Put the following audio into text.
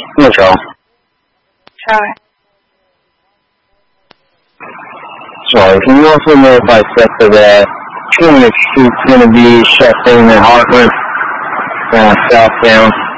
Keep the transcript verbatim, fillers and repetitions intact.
No trouble. Try. Sorry, can you also notify Seth that twentieth Street's going to be shut down at Hartford, uh, southbound?